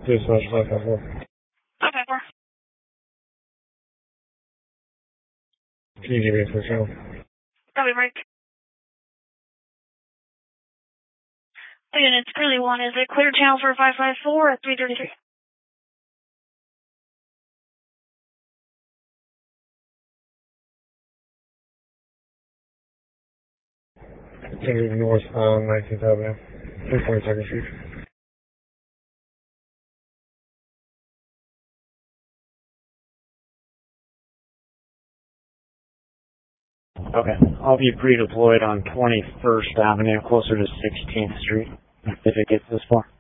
Dispatch 554. 554. Can you give me a clear channel? Copy, break. Units, Curly 1, is it clear channel for 554 at 333? Continue north on 19th Avenue, 322nd Street. Okay, I'll be pre-deployed on 21st Avenue, closer to 16th Street, if it gets this far.